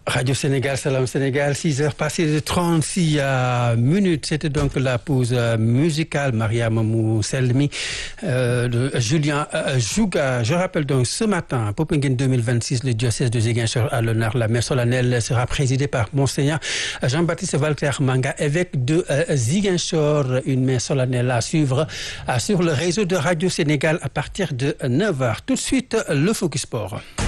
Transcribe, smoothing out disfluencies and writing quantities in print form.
Radio Sénégal, Salam Sénégal, 6 heures passées de 36 minutes. C'était donc la pause musicale Mariama Mousselmi de Julien Jouga. Je rappelle donc ce matin, Popenguine 2026, le diocèse de Ziguinchor à l'honneur. La messe solennelle sera présidée par Monseigneur Jean-Baptiste Walter Manga, évêque de Ziguinchor. Une messe solennelle à suivre sur le réseau de Radio Sénégal à partir de 9 heures. Tout de suite, le Focus Sport.